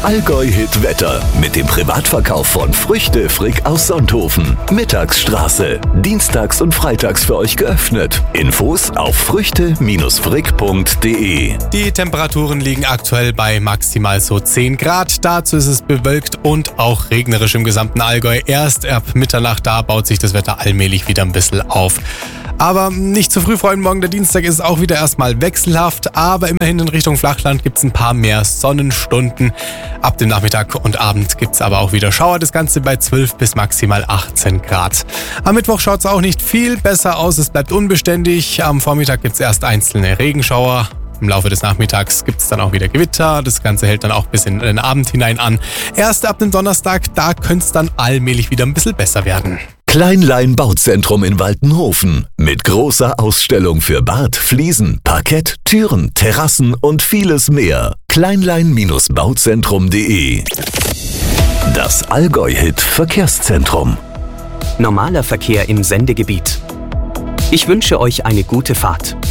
Allgäu-Hit-Wetter mit dem Privatverkauf von Früchte Frick aus Sonthofen. Mittagsstraße. Dienstags und freitags für euch geöffnet. Infos auf früchte-frick.de. Die Temperaturen liegen aktuell bei maximal so 10 Grad. Dazu ist es bewölkt und auch regnerisch im gesamten Allgäu. Erst ab Mitternacht, da baut sich das Wetter allmählich wieder ein bisschen auf. Aber nicht zu früh freuen, morgen der Dienstag ist auch wieder erstmal wechselhaft, aber immerhin in Richtung Flachland gibt es ein paar mehr Sonnenstunden. Ab dem Nachmittag und Abend gibt es aber auch wieder Schauer, das Ganze bei 12 bis maximal 18 Grad. Am Mittwoch schaut es auch nicht viel besser aus, es bleibt unbeständig. Am Vormittag gibt es erst einzelne Regenschauer. Im Laufe des Nachmittags gibt es dann auch wieder Gewitter. Das Ganze hält dann auch bis in den Abend hinein an. Erst ab dem Donnerstag, da könnte es dann allmählich wieder ein bisschen besser werden. Kleinlein Bauzentrum in Waltenhofen mit großer Ausstellung für Bad, Fliesen, Parkett, Türen, Terrassen und vieles mehr. Kleinlein-bauzentrum.de. Das Allgäu-Hit Verkehrszentrum. Normaler Verkehr im Sendegebiet. Ich wünsche euch eine gute Fahrt.